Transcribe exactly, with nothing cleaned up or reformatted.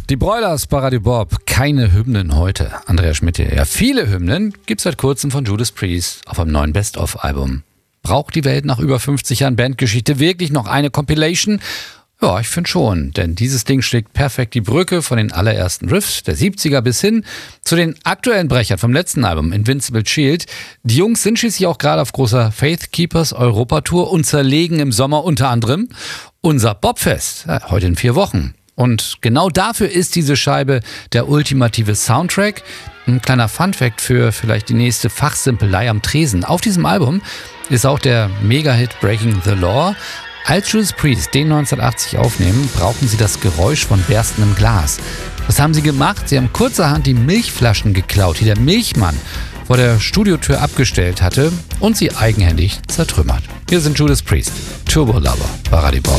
Die Broilers bei Radio Bob, keine Hymnen heute. Andreas Schmidt hier. Ja, viele Hymnen gibt's seit kurzem von Judas Priest auf einem neuen Best-of-Album. Braucht die Welt nach über fünfzig Jahren Bandgeschichte wirklich noch eine Compilation? Ja, ich finde schon, denn dieses Ding schlägt perfekt die Brücke von den allerersten Riffs der siebziger bis hin zu den aktuellen Brechern vom letzten Album, Invincible Shield. Die Jungs sind schließlich auch gerade auf großer Faith Keepers Europatour und zerlegen im Sommer unter anderem unser Bobfest, ja, heute in vier Wochen. Und genau dafür ist diese Scheibe der ultimative Soundtrack. Ein kleiner Funfact für vielleicht die nächste Fachsimpelei am Tresen. Auf diesem Album ist auch der Mega-Hit Breaking the Law. Als Judas Priest den neunzehnhundertachtzig aufnehmen, brauchen sie das Geräusch von berstendem Glas. Was haben sie gemacht? Sie haben kurzerhand die Milchflaschen geklaut, die der Milchmann vor der Studiotür abgestellt hatte und sie eigenhändig zertrümmert. Hier sind Judas Priest, Turbo Lover bei Radio Bob.